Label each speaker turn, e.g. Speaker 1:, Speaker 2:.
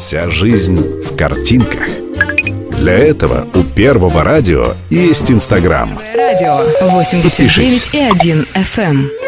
Speaker 1: Вся жизнь в картинках. Для этого у Первого радио есть Инстаграм.
Speaker 2: Радио 89,1 FM.